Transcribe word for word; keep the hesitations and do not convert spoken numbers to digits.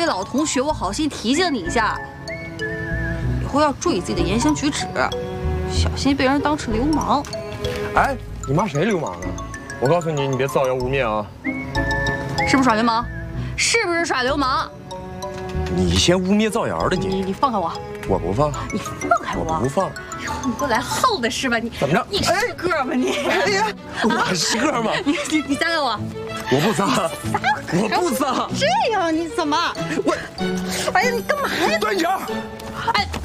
为老同学，我好心提醒你一下，以后要注意自己的言行举止，小心被人当成流氓。 哎，你骂谁流氓呢？我告诉你，你别造谣污蔑啊！ 是不是耍流氓？是不是耍流氓？ 你先污蔑造谣的你！ 你你放开我！ 我不放！ 你放开我！ 我不放！ 你都来耗的是吧？你怎么着？ 你是个吗你？ 哎呀，我是个吗？ 你你你撒开我！ 我不撒！我不撒！ 这样你怎么？ 我， 哎呀，你干嘛呀？ 段小。 哎。